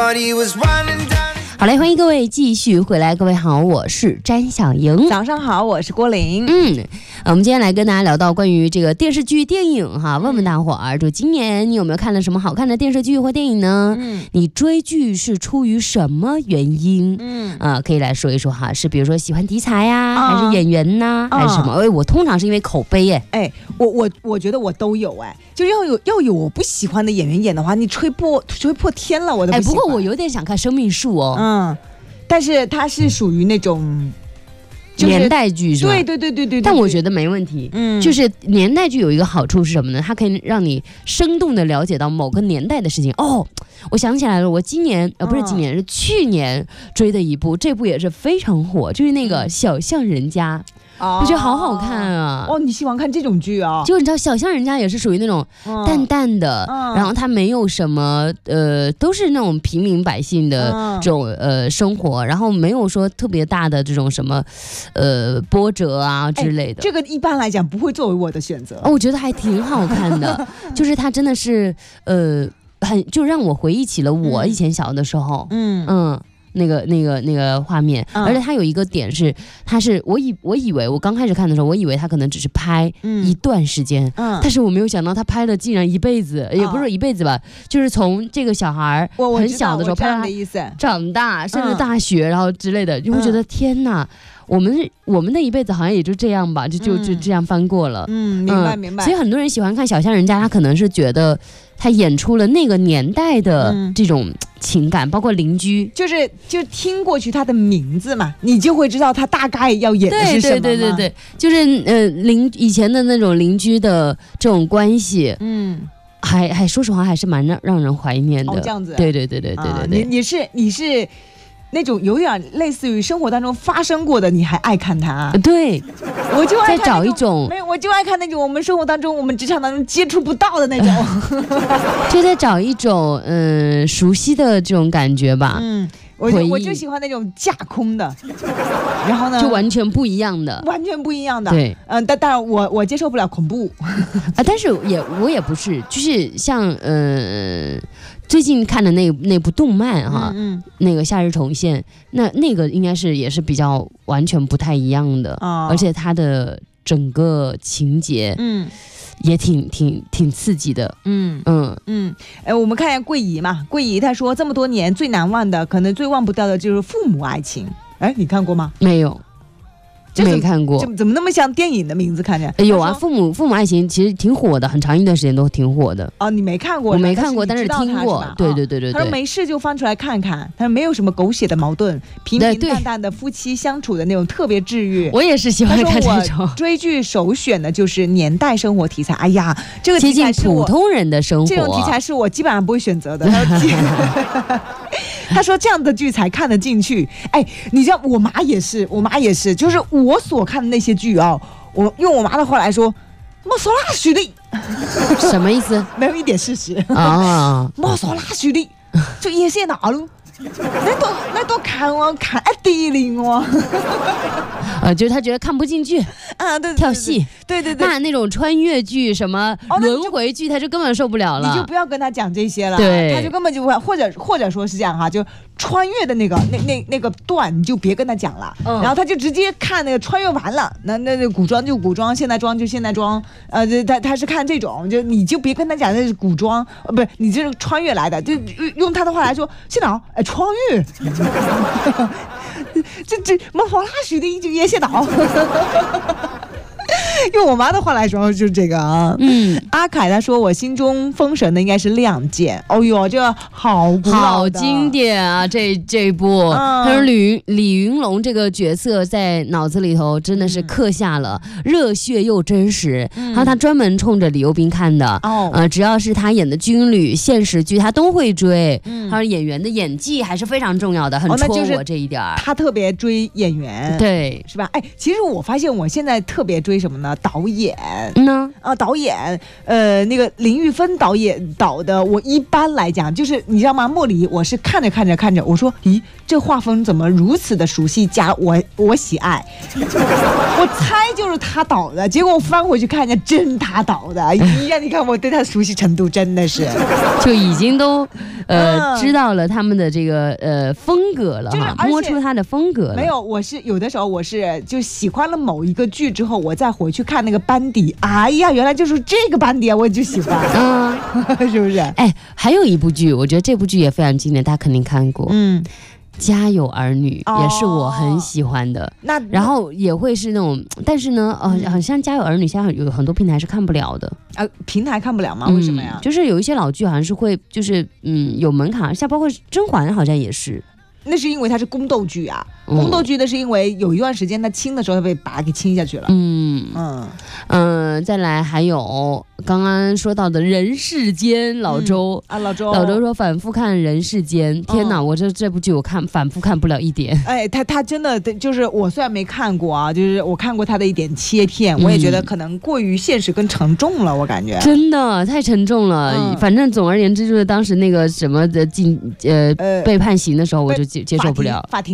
好嘞，欢迎各位继续回来。各位好，我是詹小莹。 早上好，我是郭玲。 我们今天来跟大家聊到关于这个电视剧、电影哈，问问大伙儿，就今年你有没有看了什么好看的电视剧或电影呢？你追剧是出于什么原因？可以来说一说哈，是比如说喜欢题材呀，还是演员呐，还是什么？我通常是因为口碑我觉得我都有就要有我不喜欢的演员演的话，你吹破天了我都不喜欢。 不过我有点想看生命树但是它是属于那种年代剧是吧？ 对， 但我觉得没问题。就是年代剧有一个好处是什么呢？它可以让你生动的了解到某个年代的事情。我想起来了，我今年不是今年，是去年追的一部，这部也是非常火，就是那个《小巷人家》。我觉得好好看啊！ 你喜欢看这种剧啊？ 就你知道，《小巷人家》也是属于那种淡淡的，然后它没有什么都是那种平民百姓的这种生活，然后没有说特别大的这种什么波折啊之类的。 这个一般来讲不会作为我的选择。 我觉得还挺好看的，就是它真的是就让我回忆起了我以前小的时候。那个画面，而且它有一个点是，我以为我刚开始看的时候，我以为它可能只是拍一段时间，但是我没有想到他拍了竟然一辈子，也不是一辈子吧，就是从这个小孩很小的时候拍到他长大，甚至大学，然后之类的，就会觉得天哪。我们的一辈子好像也就这样吧，就这样翻过了。 明白。 所以很多人喜欢看《小巷人家》，他可能是觉得他演出了那个年代的这种情感，包括邻居， 就听过去他的名字嘛，你就会知道他大概要演的是什么。 对，就是以前的那种邻居的这种关系。还说实话还是蛮让人怀念的。 这样子。 对。 你是那种有点类似于生活当中发生过的，你还爱看它？ 对， 我就爱看再找一种， 我就爱看那种我们生活当中、我们职场当中接触不到的那种， 就在找一种熟悉的这种感觉吧。 我就喜欢那种架空的，然后呢， 就完全不一样的， 对，当然我接受不了恐怖但是我也不是，就是像最近看的那部动漫哈，那个《夏日重现》，那个应该也是比较完全不太一样的，而且它的整个情节，也挺刺激的。 我们看一下桂姨嘛，桂姨她说这么多年最难忘的，可能最忘不掉的就是父母爱情。你看过吗？ 没有。没看过， 怎么那么像电影的名字看着？ 有啊，父母爱情其实挺火的，很长一段时间都挺火的。 你没看过？ 我没看过，但是听过。对。 他说没事就翻出来看看，他说没有什么狗血的矛盾，平平淡淡的夫妻相处的那种特别治愈。 我也是喜欢看这种。 我追剧首选的就是年代生活题材。哎呀，这个题材是接近普通人的生活。 这种题材是我基本上不会选择的。他说这样的剧才看得进去。你知道我妈也是，就是我所看的那些剧我用我妈的话来说，没说拉虚的。 什么意思？ 没有一点事实没说拉虚的，就一些哪路。那都看一点就是他觉得看不进去对， 跳戏， 对， 那种穿越剧什么轮回剧，他就根本受不了了。 你就不要跟他讲这些了， 对， 他就根本就不会，或者说是这样就穿越的那个段，你就别跟他讲了，然后他就直接看那个穿越完了，那古装就古装，现代装就现代装，他是看这种，就你就别跟他讲那是古装，不是你这是穿越来的，就用他的话来说，现在穿越，这没法拉许的就也写到。用我妈的话来说就是这个阿凯他说我心中封神的应该是亮剑。这好经典啊，这一部他说李云龙这个角色在脑子里头真的是刻下了，热血又真实。然后他专门冲着李幼斌看的只要是他演的军旅现实剧他都会追。他说演员的演技还是非常重要的，很戳我这一点。 他特别追演员， 对， 是吧？其实我发现我现在特别追什么呢？导演导演那个林玉芬导演导的，我一般来讲就是你知道吗？莫离我是看着，我说咦，这画风怎么如此的熟悉加我喜爱，我猜就是他导的，结果我翻回去看一下，真他导的。你看我对他的熟悉程度真的是就已经都知道了他们的这个风格了哈，摸出他的风格了。 没有，我是有的时候我是就喜欢了某一个剧之后，我再回去看那个班底，哎呀，原来就是这个班底啊，我就喜欢，是不是？ 哎，还有一部剧，我觉得这部剧也非常经典，大家肯定看过，家有儿女也是我很喜欢的，然后也会是那种，但是呢，好像家有儿女现在有很多平台是看不了的啊，平台看不了吗？为什么呀？ 就是有一些老剧好像是会，就是有门槛，像包括甄嬛好像也是。 那是因为它是宫斗剧啊，宫斗剧的是因为有一段时间它清的时候，它被把它给清下去了。 再来还有刚刚说到的人世间，老周老周说反复看人世间，天哪，我这部剧我反复看不了一点。 哎，他真的就是我虽然没看过啊，就是我看过他的一点切片，我也觉得可能过于现实跟沉重了，我感觉真的太沉重了。反正总而言之，就是当时那个什么的背叛刑的时候，我就接受不了。 法庭